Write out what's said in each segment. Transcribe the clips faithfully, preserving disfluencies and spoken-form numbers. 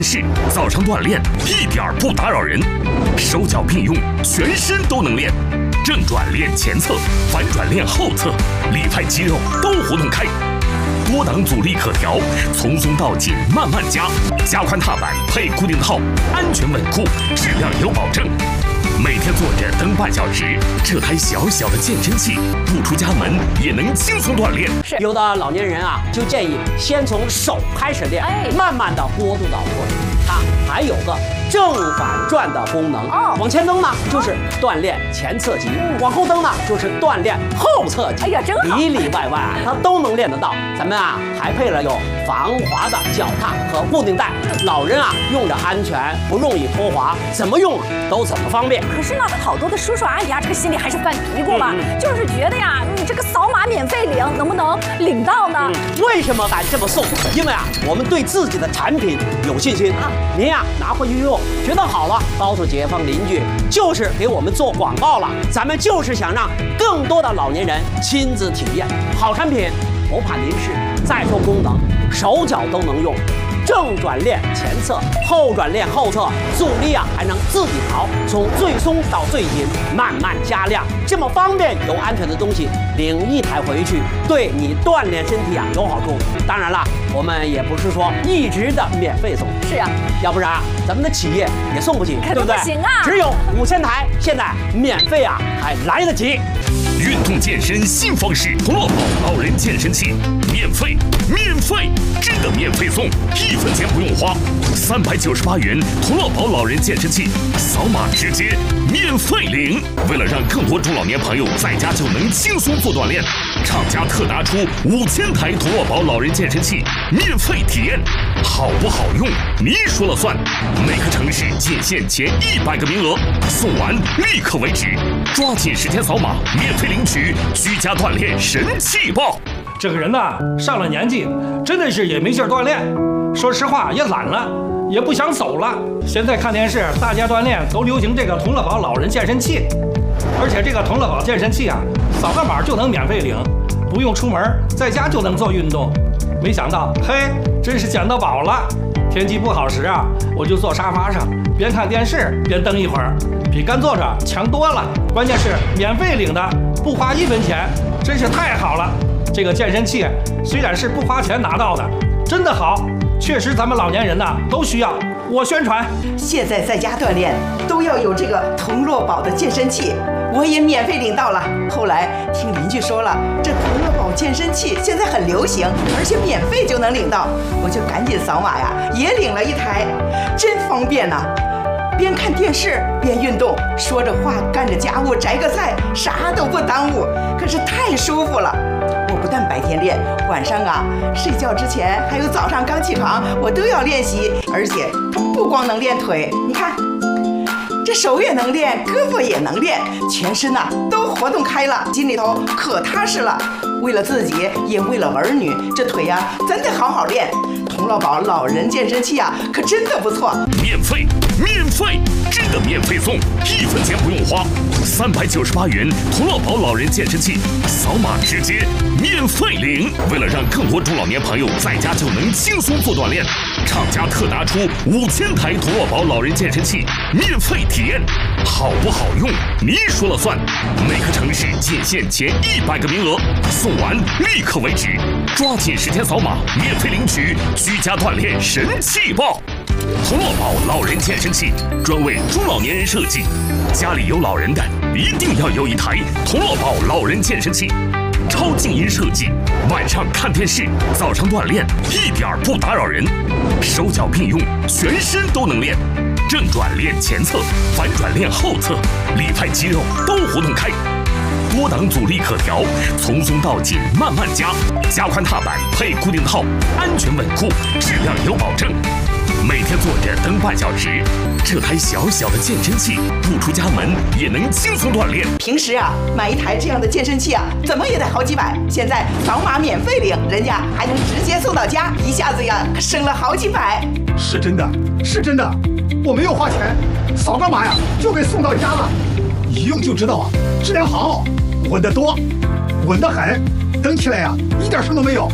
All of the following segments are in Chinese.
是早上锻炼一点儿不打扰人，手脚并用，全身都能练。正转练前侧，反转练后侧，里派肌肉都活动开。多档阻力可调，从松到紧慢慢加，加宽踏板配固定套，安全稳固，质量有保证。每天坐着蹬半小时，这台小小的健身器不出家门也能轻松锻炼。 是有的老年人啊，就建议先从手开始练，哎，慢慢的过渡到过腿。它还有个正反转的功能。哦，往前蹬呢就是锻炼前侧肌，嗯、往后蹬呢就是锻炼后侧肌。哎呀，真好！里里外外它都能练得到。咱们啊还配了有防滑的脚踏和固定带，老人啊用着安全，不容易脱滑，怎么用都怎么方便。 可是呢，好多的叔叔阿姨啊，这个心里还是犯嘀咕了，嗯、就是觉得呀，你这个扫码免费领，能不能领到呢？ 嗯、为什么敢这么送？因为啊，我们对自己的产品有信心。啊、您呀拿回去用，觉得好了，告诉街坊邻居，就是给我们做广告了。咱们就是想让更多的老年人亲自体验好产品，不怕您是再说功能，手脚都能用。正转练前侧，后转练后侧，阻力啊还能自己调，从最松到最紧，慢慢加量，这么方便又安全的东西，领一台回去，对你锻炼身体啊有好处。当然了，我们也不是说一直的免费送， 是啊， 要不然咱们的企业也送不起， 对不对？不行啊， 只有五千台，现在免费啊还来得及。 运动健身新方式，同乐宝老人健身器，免费，免费，真的免费送，一分钱不用花，三百九十八元同乐宝老人健身器，扫码直接免费领。为了让更多中老年朋友在家就能轻松做锻炼，厂家特拿出五千台同乐宝老人健身器免费体验，好不好用您说了算。每个城市仅限前一百个名额，送完立刻为止，抓紧时间扫码免费领取居家锻炼神器吧。 这个人呐，上了年纪，真的是也没劲儿锻炼，说实话也懒了，也不想走了。现在看电视，大家锻炼都流行这个同乐宝老人健身器，而且这个同乐宝健身器啊，扫个码就能免费领，不用出门，在家就能做运动。没想到，嘿，真是捡到宝了。天气不好时啊，我就坐沙发上，边看电视边蹬一会儿，比干坐着强多了。关键是免费领的，不花一分钱，真是太好了。这个健身器虽然是不花钱拿到的，真的好，确实咱们老年人呐都需要。我宣传， 现在在家锻炼都要有这个同乐宝的健身器，我也免费领到了。后来听邻居说了，这同乐宝健身器现在很流行，而且免费就能领到，我就赶紧扫码呀，也领了一台，真方便呐、啊！边看电视边运动，说着话干着家务，摘个菜，啥都不耽误，可是太舒服了。我不但白天练，晚上啊睡觉之前还有早上刚起床，我都要练习，而且不光能练腿，你看这手也能练，胳膊也能练，全身呐、啊、都活动开了，心里头可踏实了。为了自己，也为了儿女，这腿呀、啊、真得好好练。同乐宝老人健身器啊，可真的不错， 免费，免费，真的免费送，一分钱不用花，三百九十八元同乐宝老人健身器，扫码直接免费领。为了让更多中老年朋友在家就能轻松做锻炼，厂家特拿出五千台同乐宝老人健身器免费体验，好不好用您说了算。每个城市仅限前一百个名额，送完立刻为止，抓紧时间扫码免费领取居家锻炼神器吧。同乐宝老人健身器专为中老年人设计，家里有老人的一定要有一台同乐宝老人健身器，超静音设计，晚上看电视，早上锻炼一点儿不打扰人，手脚并用，全身都能练，正转练前侧，反转练后侧，里派肌肉都活动开。多档阻力可调，从松到紧慢慢加，加宽踏板配固定套，安全稳固，质量有保证。每天坐着蹬半小时，这台小小的健身器不出家门也能轻松锻炼。 平时啊买一台这样的健身器啊，怎么也得好几百，现在扫码免费领，人家还能直接送到家，一下子呀省了好几百。 是真的，是真的，我没有花钱，扫个码呀就给送到家了，一用就知道啊，质量好，稳得多，稳得很，蹬起来呀一点声都没有。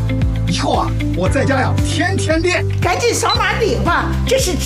以后啊，我在家呀天天练。 赶紧扫码领吧，这是